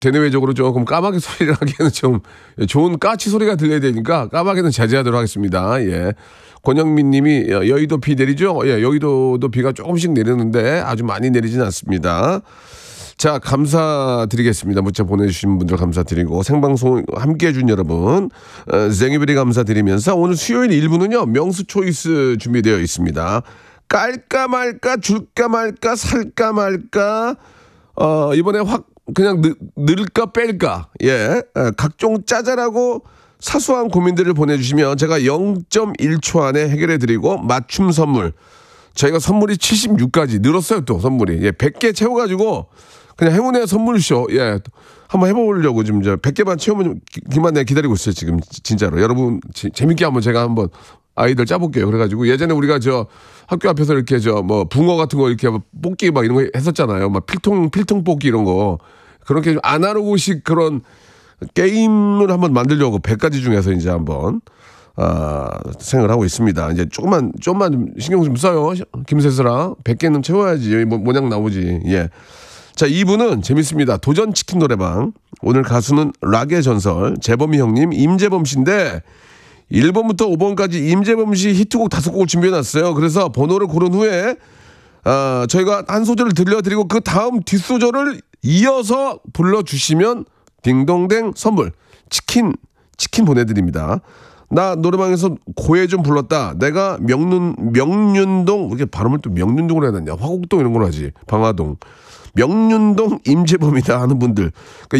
대내외적으로 조금 까마귀 소리를 하기에는 좀 좋은 까치 소리가 들려야 되니까 까마귀는 자제하도록 하겠습니다. 예. 권영민 님이 여의도 비 내리죠? 예, 여의도도 비가 조금씩 내리는데 아주 많이 내리진 않습니다. 자, 감사드리겠습니다. 문자 보내주신 분들 감사드리고 생방송 함께해 준 여러분 생일비리 감사드리면서 오늘 수요일 1부는요. 명수 초이스 준비되어 있습니다. 깔까 말까 줄까 말까 살까 말까 이번에 확 그냥 늘까 뺄까 예 각종 짜잘하고 사소한 고민들을 보내주시면 제가 0.1초 안에 해결해드리고 맞춤 선물 저희가 선물이 76가지 늘었어요. 또 선물이 예 100개 채워가지고 그냥 행운의 선물쇼 예 한번 해보려고 지금 100개만 채우면 기만 내가 기다리고 있어요. 지금 진짜로 여러분 재밌게 한번 제가 한번 아이들 짜볼게요. 그래가지고 예전에 우리가 저 학교 앞에서 이렇게 저 뭐 붕어 같은 거 이렇게 뽑기 막 이런 거 했었잖아요. 막 필통 뽑기 이런 거 그렇게 좀 아날로그식 그런 게임을 한번 만들려고 100가지 중에서 이제 한번 생각을 하고 있습니다. 이제 좀만 신경 좀 써요. 김세슬아 100개는 채워야지 모양 나오지. 예. 자 2부는 재밌습니다. 도전 치킨 노래방 오늘 가수는 락의 전설 재범이 형님 임재범 씨인데 1번부터 5번까지 임재범 씨 히트곡 5곡을 준비해놨어요. 그래서 번호를 고른 후에 저희가 한 소절을 들려드리고 그 다음 뒷소절을 이어서 불러주시면 딩동댕 선물 치킨 보내드립니다. 나 노래방에서 고해 좀 불렀다. 내가 명륜동 이렇게 발음을 또 명륜동으로 해야 되냐. 화곡동 이런 걸 하지. 방화동 명륜동 임재범이다 하는 분들